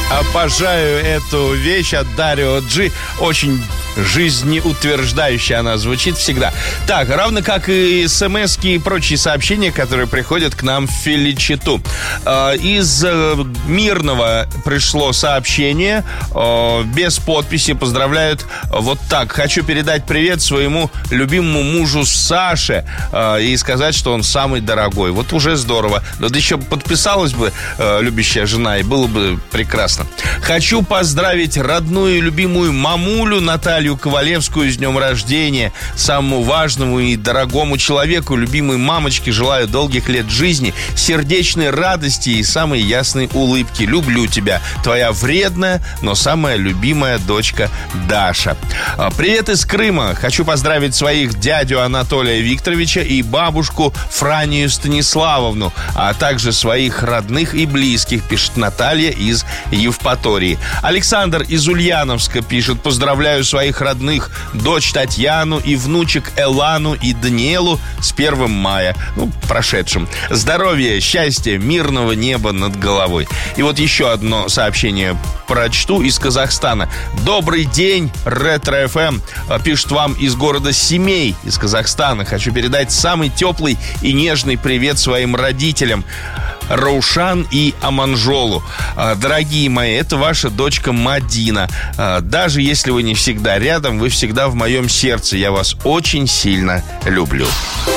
Обожаю эту вещь от Дарио Джи. Очень жизнеутверждающая она звучит всегда. Так, равно как и смс-ки и прочие сообщения, которые приходят к нам в Филичиту. Из Мирного пришло сообщение без подписи. Поздравляют вот так. Хочу передать привет своему любимому мужу Саше и сказать, что он самый дорогой. Вот уже здорово. Но да еще подписалась бы любящая жена, и было бы прекрасно. Хочу поздравить родную и любимую мамулю Наталью Ковалевскую с днем рождения. Самому важному и дорогому человеку, любимой мамочке, желаю долгих лет жизни, сердечной радости и самой ясной улыбки. Люблю тебя, твоя вредная, но самая любимая дочка Даша. Привет из Крыма. Хочу поздравить своих дядю Анатолия Викторовича и бабушку Франию Станиславовну, а также своих родных и близких, пишет Наталья из Евпатории. Александр из Ульяновска пишет: поздравляю своих родных, дочь Татьяну и внучек Элану и Даниэлу с 1 мая, прошедшим. Здоровья, счастья, мирного неба над головой. И вот еще одно сообщение прочту из Казахстана. Добрый день, Ретро ФМ. Пишет вам из города Семей, из Казахстана. Хочу передать самый теплый и нежный привет своим родителям Раушан и Аманжолу. Дорогие мои, это ваша дочка Мадина. Даже если вы не всегда рядом, вы всегда в моем сердце. Я вас очень сильно люблю.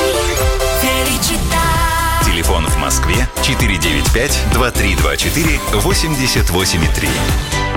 Телефон в Москве 495-2324-88,3.